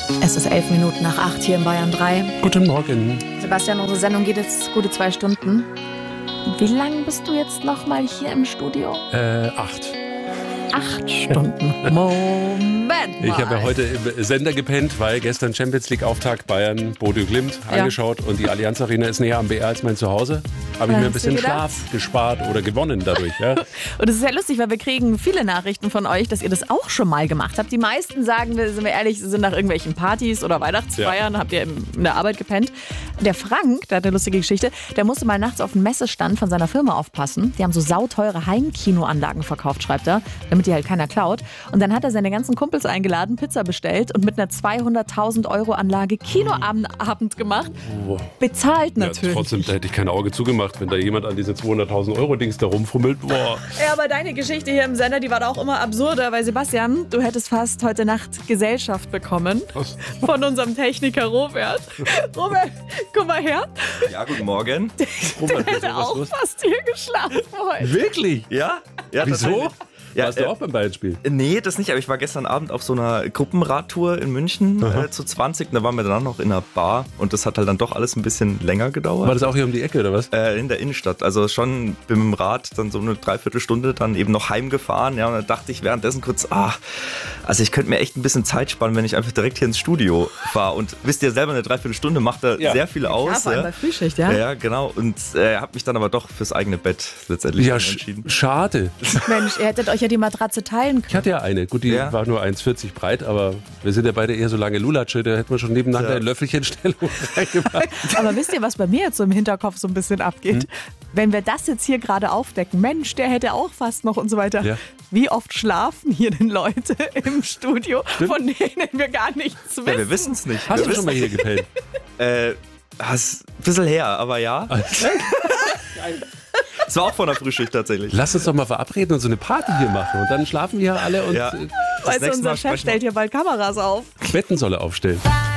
Es ist 11 Minuten nach 8 hier in Bayern 3. Guten Morgen. Sebastian, unsere Sendung geht jetzt gute 2 Stunden. Wie lange bist du jetzt nochmal hier im Studio? 8. 8 Stunden. Moment mal. Ich habe ja heute im Sender gepennt, weil gestern Champions League Auftakt Bayern, Bodø Glimt angeschaut und die Allianz Arena ist näher am BR als mein Zuhause. Habe ich mir ein bisschen Schlaf gespart oder gewonnen dadurch. Ja. Und es ist ja lustig, weil wir kriegen viele Nachrichten von euch, dass ihr das auch schon mal gemacht habt. Die meisten sagen, sind wir ehrlich, sind nach irgendwelchen Partys oder Weihnachtsfeiern, habt ihr in der Arbeit gepennt. Der Frank, der hat eine lustige Geschichte, der musste mal nachts auf den Messestand von seiner Firma aufpassen. Die haben so sauteure Heimkinoanlagen verkauft, schreibt er, damit die halt keiner klaut. Und dann hat er seine ganzen Kumpels eingeladen, Pizza bestellt und mit einer 200.000 € Anlage Kinoabend gemacht. Bezahlt natürlich. Ja, trotzdem, da hätte ich kein Auge zugemacht, wenn da jemand an diese 200.000 € Dings da rumfummelt. Boah. Ja, aber deine Geschichte hier im Sender, die war doch auch immer absurder, weil Sebastian, du hättest fast heute Nacht Gesellschaft bekommen. Was? Von unserem Techniker Robert. Robert, komm mal her. Ja, guten Morgen. Robert, Der hätte auch fast hier geschlafen heute. Wirklich? Ja? Wieso? Ja, Warst du auch beim Bayern-Spiel? Nee, das nicht, aber ich war gestern Abend auf so einer Gruppenradtour in München zu 20. Da waren wir dann noch in einer Bar und das hat halt dann doch alles ein bisschen länger gedauert. War das auch hier um die Ecke oder was? In der Innenstadt. Also schon bin mit dem Rad dann so eine Dreiviertelstunde dann eben noch heimgefahren. Ja, und dann dachte ich währenddessen kurz, also ich könnte mir echt ein bisschen Zeit sparen, wenn ich einfach direkt hier ins Studio fahre. Und wisst ihr selber, eine Dreiviertelstunde macht da sehr viel aus. Ja, vor allem bei Frühschicht, ja. Ja, genau. Und habe mich dann aber doch fürs eigene Bett letztendlich entschieden. Schade. Mensch, ihr hättet euch ja die Matratze teilen Ich können. hatte ja eine. Gut, die war nur 1,40 breit, aber wir sind ja beide eher so lange Lulatsche, da hätten wir schon nebeneinander in Löffelchenstellung reingemacht. Aber wisst ihr, was bei mir jetzt so im Hinterkopf so ein bisschen abgeht? Wenn wir das jetzt hier gerade aufdecken, Mensch, der hätte auch fast noch und so weiter. Ja. Wie oft schlafen hier denn Leute im Studio, von denen wir gar nichts wissen? Ja, wir wissen es nicht. Hast du schon mal hier gepennt? Hast ein bisschen her, aber ja. Es war auch von der Frühschicht tatsächlich. Lass uns doch mal verabreden und so eine Party hier machen. Und dann schlafen wir alle und Weißt du, unser Chef stellt hier bald Kameras auf. Betten soll er aufstellen.